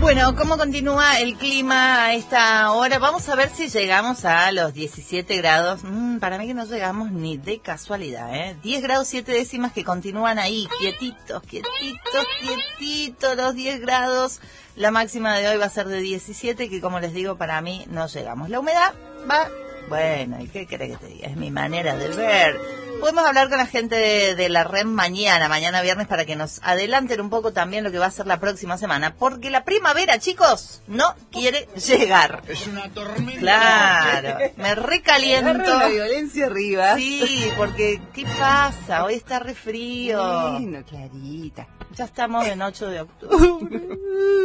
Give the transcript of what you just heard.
Bueno, ¿cómo continúa el clima a esta hora? Vamos a ver si llegamos a los 17 grados. Para mí que no llegamos ni de casualidad, ¿eh? 10 grados 7 décimas que continúan ahí, quietitos, los 10 grados. La máxima de hoy va a ser de 17, que como les digo, para mí no llegamos. La humedad va... Bueno, ¿y qué querés que te diga? Es mi manera de ver. Podemos hablar con la gente de la REM mañana viernes, para que nos adelanten un poco también lo que va a ser la próxima semana. Porque la primavera, chicos, no quiere llegar. Es una tormenta. Claro, me recaliento. La violencia arriba. Sí, porque ¿qué pasa? Hoy está re frío. Bueno, Clarita. Ya estamos en 8 de octubre.